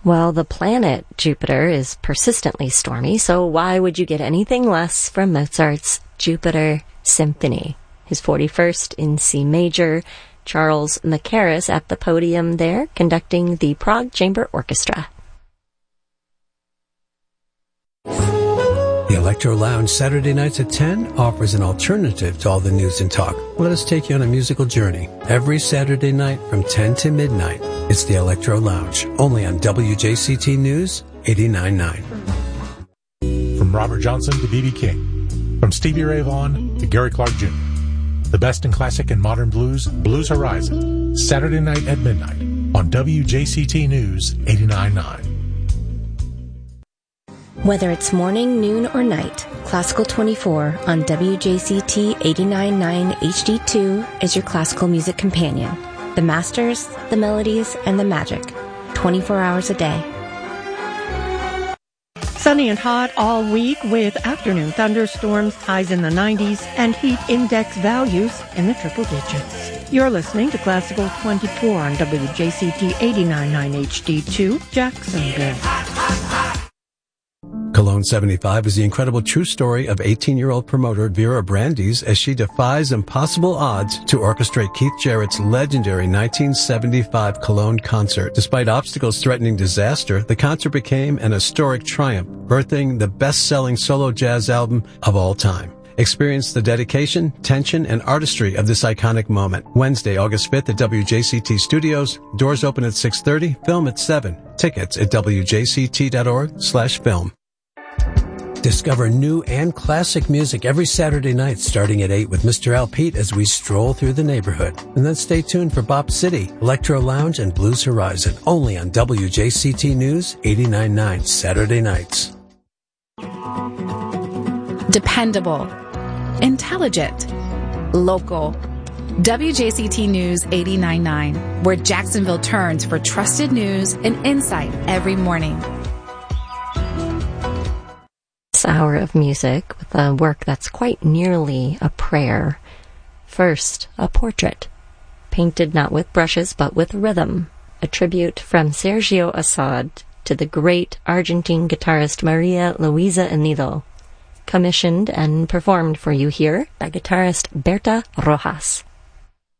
Well, the planet Jupiter is persistently stormy, so why would you get anything less from Mozart's Jupiter Symphony? His 41st in C major, Charles Mackerras at the podium there, conducting the Prague Chamber Orchestra. The Electro Lounge Saturday nights at 10 offers an alternative to all the news and talk. Let us take you on a musical journey. Every Saturday night from 10 to midnight, it's the Electro Lounge, only on WJCT News 89.9. From Robert Johnson to B.B. King, from Stevie Ray Vaughan to Gary Clark Jr., the best in classic and modern blues, Blues Horizon, Saturday night at midnight on WJCT News 89.9. Whether it's morning, noon, or night, Classical 24 on WJCT 89.9 HD2 is your classical music companion. The masters, the melodies, and the magic. 24 hours a day. Sunny and hot all week with afternoon thunderstorms, highs in the 90s, and heat index values in the triple digits. You're listening to Classical 24 on WJCT 89.9 HD2, Jacksonville. Cologne 75 is the incredible true story of 18-year-old promoter Vera Brandes as she defies impossible odds to orchestrate Keith Jarrett's legendary 1975 Cologne concert. Despite obstacles threatening disaster, the concert became an historic triumph, birthing the best-selling solo jazz album of all time. Experience the dedication, tension, and artistry of this iconic moment. Wednesday, August 5th at WJCT Studios. Doors open at 6:30, film at 7. Tickets at wjct.org/film. Discover new and classic music every Saturday night starting at 8 with Mr. Al Pete as we stroll through the neighborhood. And then stay tuned for Bop City, Electro Lounge, and Blues Horizon, only on WJCT News 89.9 Saturday nights. Dependable, intelligent, local. WJCT News 89.9, where Jacksonville turns for trusted news and insight every morning. Hour of music with a work that's quite nearly a prayer. First, a portrait, painted not with brushes but with rhythm, a tribute from Sergio Assad to the great Argentine guitarist Maria Luisa Anido, commissioned and performed for you here by guitarist Berta Rojas.